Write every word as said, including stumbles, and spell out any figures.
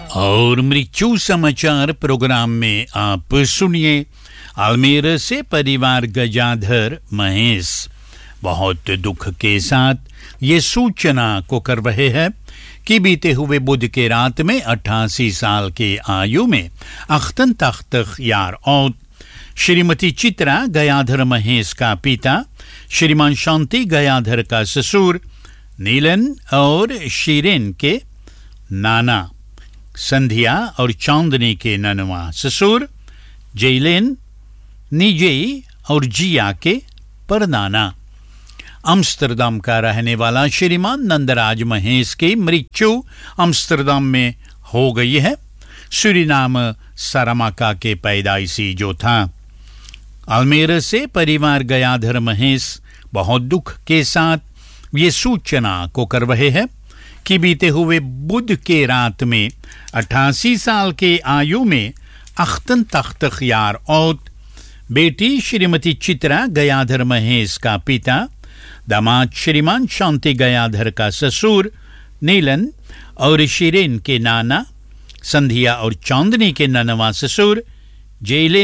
और मृत्यु समाचार प्रोग्राम में आप सुनिए आलमेर से परिवार गजाधर महेश बहुत दुख के साथ ये सूचना को कर रहे हैं कि बीते हुए बुध के रात में अट्ठासी साल के आयु में अख्तन तख्त यार और श्रीमती चित्रा गयाधर महेश का पिता श्रीमान शांति गयाधर का ससुर नीलन और शीरेन के नाना संध्या और चांदनी के ननवा ससुर जैलेन निजेई और जिया के परनाना अम्स्टरडम का रहने वाला श्रीमान नंदराज महेश की मृत्यु अम्स्टरडम में हो गई है। सूरीनाम सारामाका के पैदाइशी जो था। आलमेर से परिवार गयाधर महेश बहुत दुख के साथ ये सूचना को कर रहे हैं कि बीते हुए बुध के रात में अट्ठासी साल के आयु में अख्तन तख्त यार और बेटी श्रीमती चित्रा गयाधर महेश का पिता दामाद श्रीमान शांति गयाधर का ससुर नीलन और शीरेन के नाना संध्या और चांदनी के ननवा ससुर जेलेन